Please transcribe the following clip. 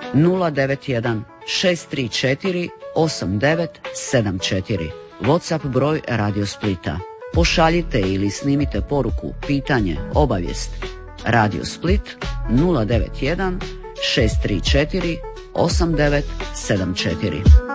091 634 8974. WhatsApp broj Radio Splita. Pošaljite ili snimite poruku, pitanje, obavijest. Radio Split 091 634 8974.